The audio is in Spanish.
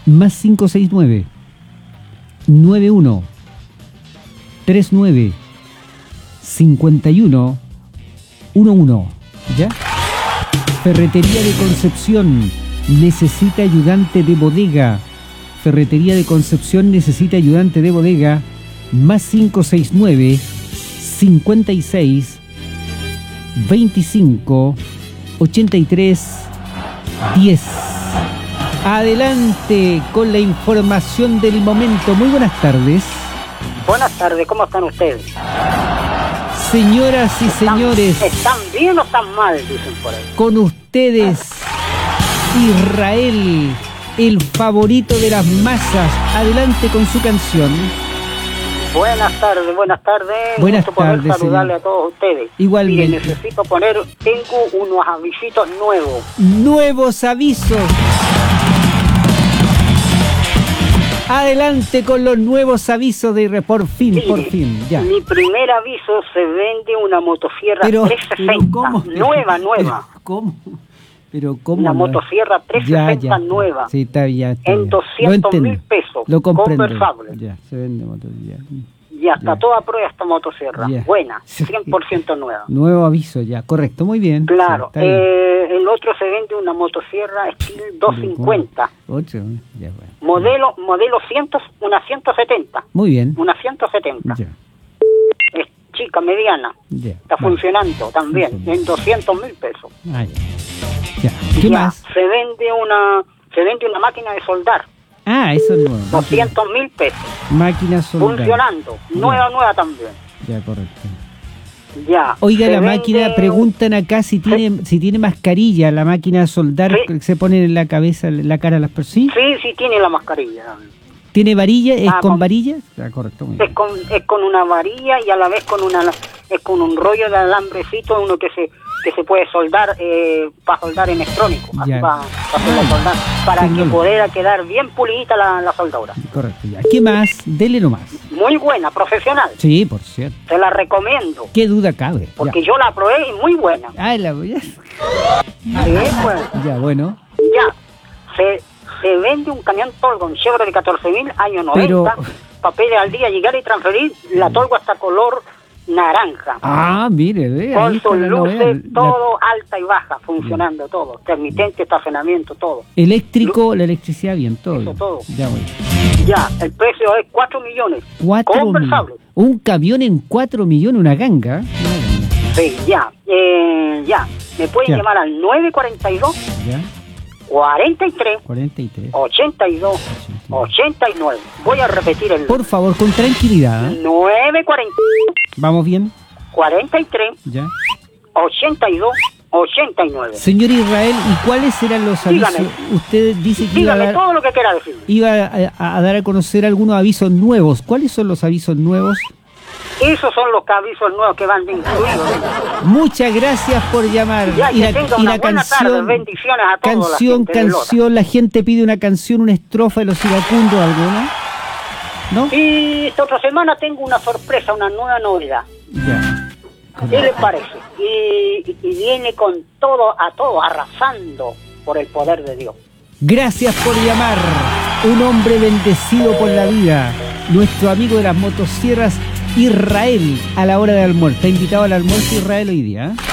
Más 569 91 39 51 11. ¿Ya? Ferretería de Concepción necesita ayudante de bodega. Ferretería de Concepción necesita ayudante de bodega. Más 569 56 25 83 10. Adelante con la información del momento. Muy buenas tardes. Buenas tardes, ¿cómo están ustedes? Señoras y señores, ¿Están bien o están mal? Dicen por ahí. con ustedes, Israel, el favorito de las masas. Adelante con su canción. Buenas tardes, buenas tardes. Buenas Gusto poder tardes, saludarle señor. a todos ustedes. Igualmente. Mire, necesito tengo unos avisitos nuevos. Nuevos avisos. Adelante con los nuevos avisos de por fin, Mire, por fin, ya. Mi primer aviso, se vende una motosierra 360, ¿cómo? nueva. Pero ¿cómo? Una no? motosierra 360 nueva. Sí, está bien. En 200.000 pesos. Lo comprendo. Conversable. Ya, se vende motosierra. Ya está toda prueba esta motosierra. Ya. Buena, 100% nueva. Nuevo aviso ya, correcto, muy bien. Claro, Sí, está bien. el otro se vende una motosierra estilo 250. Ocho, ya, bueno. Modelo 100, una 170. Muy bien. Una 170. Ya, Es chica, mediana. ya. Está vale. funcionando también, Funciona. en 200.000 pesos. Ah, ya. ¿Qué Ya, más? Se vende una máquina de soldar, Ah, eso es nuevo. 200.000 pesos. Máquina soldada. Funcionando, Ya. nueva también. Ya, correcto. Ya. Oiga, Se la vende máquina, preguntan acá si tiene mascarilla, la máquina de soldar Sí. que se pone en la cabeza, en la cara a las personas. ¿Sí? Sí, tiene la mascarilla. ¿Tiene varilla? ¿Es con con- varilla? Ah, correcto, muy bien. Es con una varilla y a la vez con un rollo de alambrecito, uno que se puede soldar para soldar en electrónico, así Ya. para hacerla soldar, para que Tecnológico. pudiera quedar bien pulidita la soldadura. Correcto, ya. ¿Qué más? Dele nomás. Muy buena, profesional, Sí, por cierto. te la recomiendo, ¿Qué duda cabe? porque yo la probé y muy buena. Ah, la voy a... Sí, pues, Ya, bueno. ya, se vende un camión Tolgo, un Chevrolet de 14.000, año 90, Pero- papeles al día, llegar y transferir, la Tolgo hasta color naranja. Ah, mire, ve. Con ahí está sus la luces, novedad. todo alta y baja, funcionando todo. Intermitente, estacionamiento, todo. Eléctrico, la electricidad, bien, todo. Eso, todo. Ya, bueno. Ya, el precio es 4 millones. 4 Conversable. Un camión en 4 millones, una ganga. Una ganga. Sí, ya. Me pueden Ya. llamar al 942 Ya, 43 43. 82 89. Voy a repetir el Por favor, con tranquilidad. ¿eh? 940 ¿Vamos bien? 43 Ya. 82 89. Señor Israel, ¿y cuáles eran los avisos? Dígame. Usted dice que Dígame iba a todo lo que quiera decir. a dar a conocer algunos avisos nuevos. ¿Cuáles son los avisos nuevos? Esos son los avisos nuevos que van incluidos. Muchas gracias por llamar. Ya, y que tenga una buena tarde. Bendiciones a todos. Canción, la gente pide una canción, una estrofa de los iracundos, alguna. ¿No? Y esta otra semana tengo una sorpresa, una nueva novedad. Ya. ¿Qué le parece? Y viene con todo, arrasando por el poder de Dios. Gracias por llamar. Un hombre bendecido por la vida. Nuestro amigo de las motosierras, Israel, a la hora de almuerzo. Está invitado al almuerzo Israel hoy día, ¿eh?